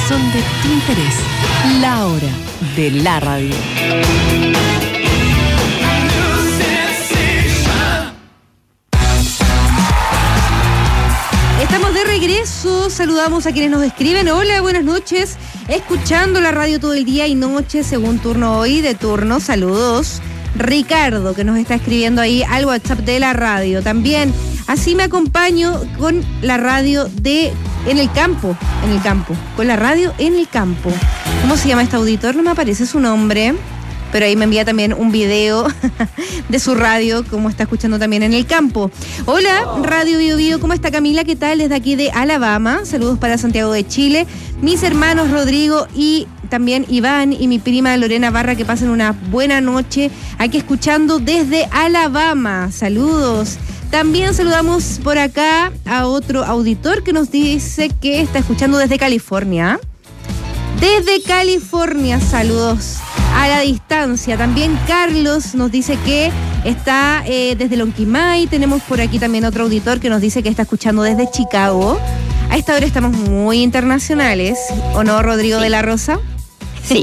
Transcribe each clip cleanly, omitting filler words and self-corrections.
son de tu interés. La hora de la radio. Estamos de regreso, saludamos a quienes nos escriben. Hola, buenas noches. Escuchando la radio todo el día y noche, según turno hoy de turno. Saludos. Ricardo, que nos está escribiendo ahí al WhatsApp de la radio. También, así me acompaño con la radio en el campo, con la radio en el campo. ¿Cómo se llama este auditor? No me aparece su nombre, pero ahí me envía también un video de su radio, como está escuchando también en el campo. Hola, Radio Bio Bio, ¿cómo está Camila? ¿Qué tal? Desde aquí de Alabama. Saludos para Santiago de Chile. Mis hermanos Rodrigo y también Iván y mi prima Lorena Barra, que pasen una buena noche aquí escuchando desde Alabama. Saludos. También saludamos por acá a otro auditor que nos dice que está escuchando desde California. Desde California, saludos a la distancia. También Carlos nos dice que está desde Lonquimay. Tenemos por aquí también otro auditor que nos dice que está escuchando desde Chicago. A esta hora estamos muy internacionales, ¿o no, Rodrigo de la Rosa? Sí.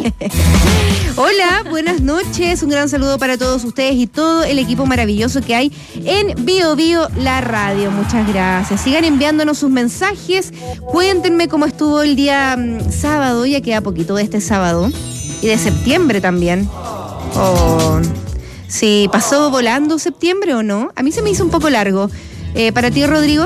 Hola, buenas noches. Un gran saludo para todos ustedes y todo el equipo maravilloso que hay en Bio Bio la radio. Muchas gracias. Sigan enviándonos sus mensajes. Cuéntenme cómo estuvo el día sábado. Ya queda poquito de este sábado. Y de septiembre también. Oh, sí, ¿pasó volando septiembre o no? A mí se me hizo un poco largo. ¿Para ti, Rodrigo?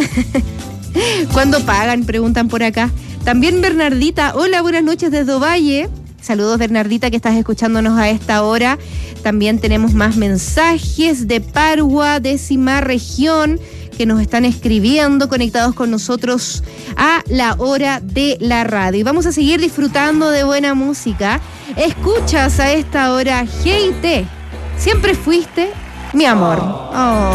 ¿Cuándo pagan? Preguntan por acá. También Bernardita, hola, buenas noches desde Ovalle. Saludos, Bernardita, que estás escuchándonos a esta hora. También tenemos más mensajes de Parua, 10ª región, que nos están escribiendo, conectados con nosotros a la hora de la radio. Y vamos a seguir disfrutando de buena música. Escuchas a esta hora GIT. Siempre fuiste mi amor. Oh.